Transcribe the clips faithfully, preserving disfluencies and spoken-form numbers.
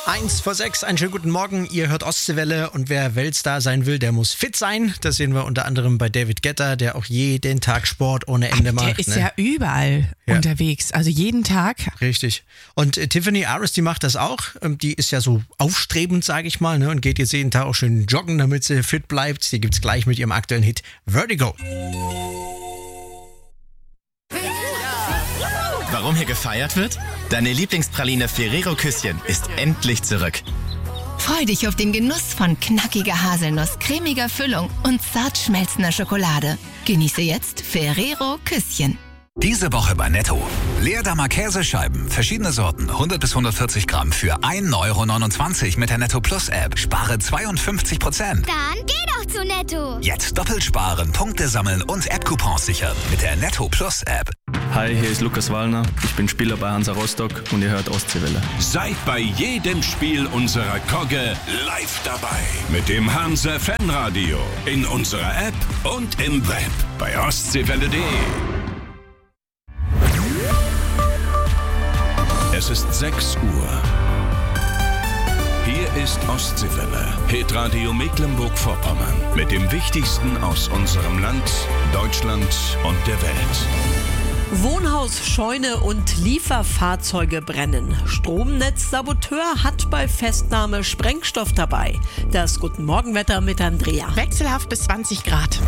Eins vor sechs, einen schönen guten Morgen. Ihr hört Ostseewelle und wer Weltstar sein will, der muss fit sein. Das sehen wir unter anderem bei David Guetta, der auch jeden Tag Sport ohne Ende macht. Der ist ne? ja überall ja. unterwegs, also jeden Tag. Richtig. Und äh, Tiffany Aris, die macht das auch. Ähm, die ist ja so aufstrebend, sage ich mal, ne? Und geht jetzt jeden Tag auch schön joggen, damit sie fit bleibt. Die gibt's gleich mit ihrem aktuellen Hit Vertigo. Warum hier gefeiert wird? Deine Lieblingspraline Ferrero Küsschen ist endlich zurück. Freu dich auf den Genuss von knackiger Haselnuss, cremiger Füllung und zart schmelzender Schokolade. Genieße jetzt Ferrero Küsschen. Diese Woche bei Netto. Leerdammer Käsescheiben, verschiedene Sorten, hundert bis hundertvierzig Gramm für ein Euro neunundzwanzig mit der Netto Plus App. Spare zweiundfünfzig Prozent. Dann geh doch zu Netto. Jetzt doppelt sparen, Punkte sammeln und App-Coupons sichern mit der Netto Plus App. Hi, hier ist Lukas Wallner. Ich bin Spieler bei Hansa Rostock und ihr hört Ostseewelle. Seid bei jedem Spiel unserer Kogge live dabei. Mit dem Hansa Fanradio. In unserer App und im Web. Bei ostseewelle punkt de. Es ist sechs Uhr. Hier ist Ostseewelle, Hitradio Mecklenburg-Vorpommern. Mit dem Wichtigsten aus unserem Land, Deutschland und der Welt. Wohnhaus, Scheune und Lieferfahrzeuge brennen. Stromnetzsaboteur hat bei Festnahme Sprengstoff dabei. Das Guten Morgenwetter mit Andrea. Wechselhaft bis zwanzig Grad.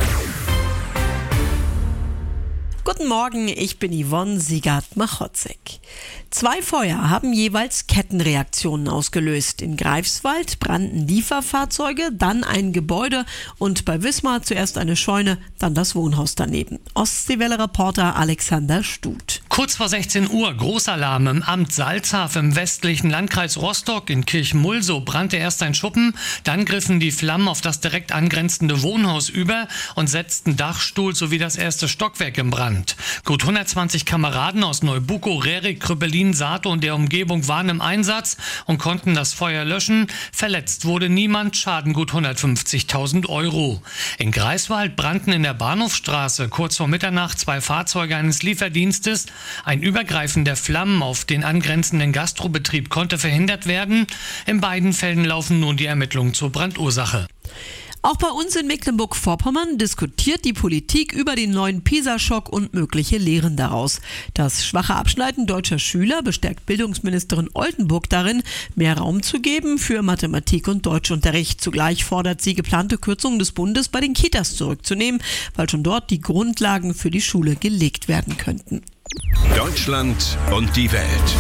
Guten Morgen, ich bin Yvonne Siegert-Machotzek. Zwei Feuer haben jeweils Kettenreaktionen ausgelöst. In Greifswald brannten Lieferfahrzeuge, dann ein Gebäude und bei Wismar zuerst eine Scheune, dann das Wohnhaus daneben. Ostseewelle-Reporter Alexander Stut. Kurz vor sechzehn Uhr, Großalarm im Amt Salzhaf im westlichen Landkreis Rostock. In Kirchmulsow brannte erst ein Schuppen, dann griffen die Flammen auf das direkt angrenzende Wohnhaus über und setzten Dachstuhl sowie das erste Stockwerk in Brand. Gut hundertzwanzig Kameraden aus Neubukow, Rerik, Krüppelin, Sato und der Umgebung waren im Einsatz und konnten das Feuer löschen. Verletzt wurde niemand, Schaden gut hundertfünfzigtausend Euro. In Greifswald brannten in der Bahnhofstraße kurz vor Mitternacht zwei Fahrzeuge eines Lieferdienstes. Ein Übergreifen der Flammen auf den angrenzenden Gastrobetrieb konnte verhindert werden. In beiden Fällen laufen nun die Ermittlungen zur Brandursache. Auch bei uns in Mecklenburg-Vorpommern diskutiert die Politik über den neuen PISA-Schock und mögliche Lehren daraus. Das schwache Abschneiden deutscher Schüler bestärkt Bildungsministerin Oldenburg darin, mehr Raum zu geben für Mathematik- und Deutschunterricht. Zugleich fordert sie, geplante Kürzungen des Bundes bei den Kitas zurückzunehmen, weil schon dort die Grundlagen für die Schule gelegt werden könnten. Deutschland und die Welt.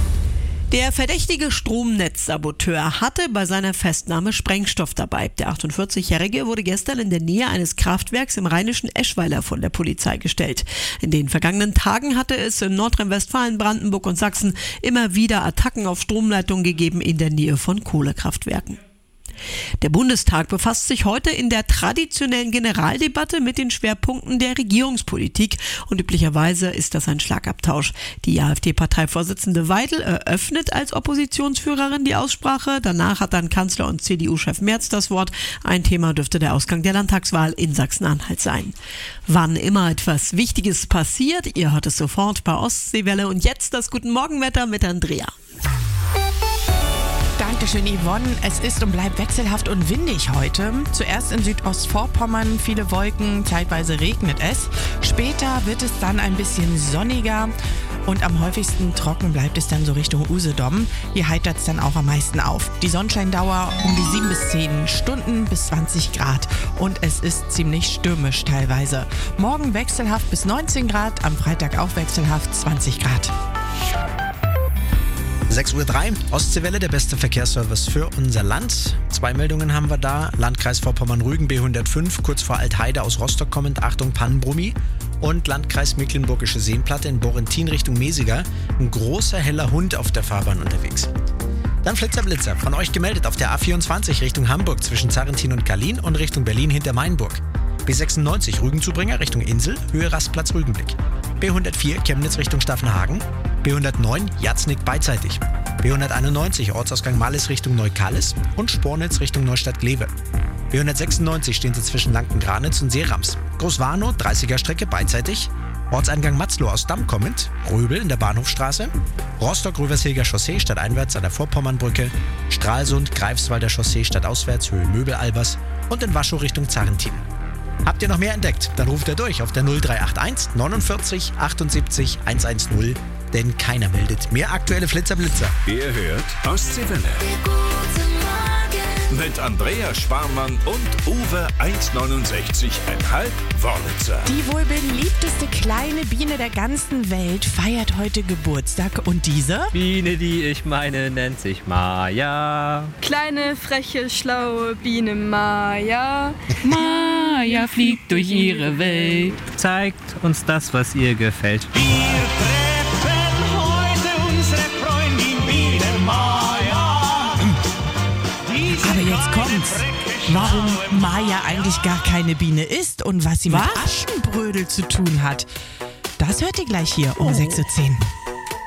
Der verdächtige Stromnetzsaboteur hatte bei seiner Festnahme Sprengstoff dabei. Der achtundvierzigjährige wurde gestern in der Nähe eines Kraftwerks im rheinischen Eschweiler von der Polizei gestellt. In den vergangenen Tagen hatte es in Nordrhein-Westfalen, Brandenburg und Sachsen immer wieder Attacken auf Stromleitungen gegeben in der Nähe von Kohlekraftwerken. Der Bundestag befasst sich heute in der traditionellen Generaldebatte mit den Schwerpunkten der Regierungspolitik und üblicherweise ist das ein Schlagabtausch. Die AfD-Parteivorsitzende Weidel eröffnet als Oppositionsführerin die Aussprache. Danach hat dann Kanzler und C D U-Chef Merz das Wort. Ein Thema dürfte der Ausgang der Landtagswahl in Sachsen-Anhalt sein. Wann immer etwas Wichtiges passiert, ihr hört es sofort bei Ostseewelle und jetzt das Guten Morgenwetter mit Andrea. Dankeschön, Yvonne. Es ist und bleibt wechselhaft und windig heute. Zuerst in Südostvorpommern viele Wolken, zeitweise regnet es. Später wird es dann ein bisschen sonniger und am häufigsten trocken bleibt es dann so Richtung Usedom. Hier heitert es dann auch am meisten auf. Die Sonnenscheindauer um die sieben bis zehn Stunden bis zwanzig Grad und es ist ziemlich stürmisch teilweise. Morgen wechselhaft bis neunzehn Grad, am Freitag auch wechselhaft zwanzig Grad. sechs Uhr drei, Ostseewelle, der beste Verkehrsservice für unser Land. Zwei Meldungen haben wir da. Landkreis Vorpommern-Rügen B hundertfünf, kurz vor Altheide aus Rostock kommend, Achtung, Pannenbrummi. Und Landkreis Mecklenburgische Seenplatte in Borrentin Richtung Mesiger. Ein großer heller Hund auf der Fahrbahn unterwegs. Dann Flitzer Blitzer, von euch gemeldet auf der A vierundzwanzig Richtung Hamburg zwischen Zarrentin und Kalin und Richtung Berlin hinter Mainburg. B sechsundneunzig Rügenzubringer Richtung Insel, Höhe Rastplatz Rügenblick. B hundertvier Chemnitz Richtung Staffenhagen. B hundertneun Jatznick beidseitig. B hunderteinundneunzig Ortsausgang Mallis Richtung Neukallis und Spornitz Richtung Neustadt-Glewe. B hundertsechsundneunzig stehen sie zwischen Lanken-Granitz und Seerams. Großwarnow, dreißiger Strecke beidseitig. Ortseingang Matzloh aus Damm kommend, Röbel in der Bahnhofstraße, Rostock-Rövershilger Chaussee stadteinwärts an der Vorpommernbrücke, Stralsund, Greifswalder Chaussee stadtauswärts Höhe Möbel-Albers und in Waschow Richtung Zarrentin. Habt ihr noch mehr entdeckt? Dann ruft ihr durch auf der null drei acht eins neunundvierzig achtundsiebzig hundertzehn, denn keiner meldet mehr aktuelle Flitzer-Blitzer. Ihr hört Ostseewelle. Mit Andrea Sparmann und Uwe eins neunundsechzig Komma fünf Wörlitzer. Die wohl beliebteste kleine Biene der ganzen Welt feiert heute Geburtstag. Und diese? Biene, die ich meine, nennt sich Maja. Kleine, freche, schlaue Biene Maja. Maja fliegt durch ihre Welt, zeigt uns das, was ihr gefällt. Wir treffen heute unsere Freundin Biene Maja. Aber jetzt kommt's. Warum Maja eigentlich gar keine Biene ist und was sie was? mit Aschenbrödel zu tun hat. Das hört ihr gleich hier um oh. sechs Uhr zehn.